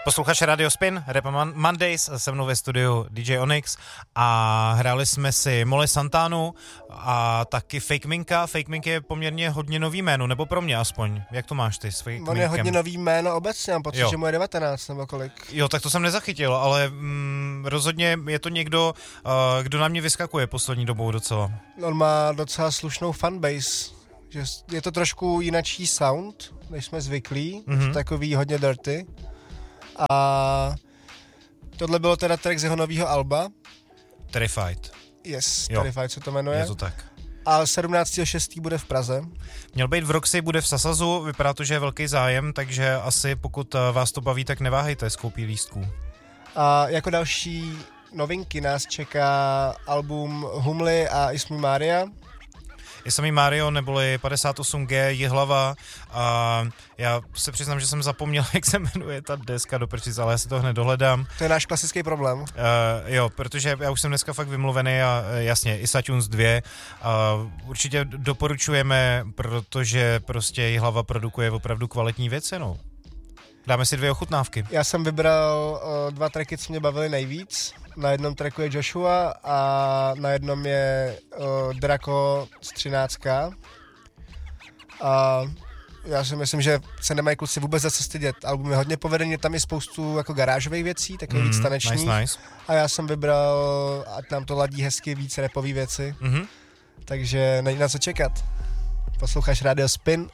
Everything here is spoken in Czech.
Posloucháš Radio Spin, Rap Mondays, se mnou ve studiu DJ Onyx a hráli jsme si Molly Santanu a taky Fake Minka. Fake Mink je poměrně hodně nový jméno, nebo pro mě aspoň. Jak to máš ty s Fake Minkem? On je hodně nový jméno obecně, mám pocit, že mu je 19 nebo kolik. Jo, tak to jsem nezachytil, ale rozhodně je to někdo, kdo na mě vyskakuje poslední dobou docela. On má docela slušnou fanbase, že je to trošku jinačí sound, než jsme zvyklí, takový hodně dirty. A tohle bylo teda track z jeho nového alba. Terrified. Yes, Terrified se to jmenuje. Je to tak. A 17.6. bude v Praze. Měl být v Roxy, bude v Sasazu, vypadá to, že je velký zájem, takže asi pokud vás to baví, tak neváhejte s koupí lístků. A jako další novinky nás čeká album Humly a Ismi Maria. Ismi Mario neboli 58G, Jihlava a já se přiznám, že jsem zapomněl, jak se jmenuje ta deska do prčic, ale já si to hned dohledám. To je náš klasický problém. Jo, protože já už jsem dneska fakt vymluvený a jasně, Isatunes 2 určitě doporučujeme, protože prostě Jihlava produkuje opravdu kvalitní věci, no. Dáme si 2 ochutnávky. Já jsem vybral 2 tracky, co mě bavily nejvíc. Na jednom tracku je Joshua a na jednom je Draco z 13. A já si myslím, že se nemají kluci vůbec za co stydět. Album je hodně povedený, tam je spoustu jako garážových věcí, takový víc tanečních. Nice. A já jsem vybral, ať nám to ladí hezky, víc rapový věci. Takže není na co čekat. Posloucháš Radio Spin.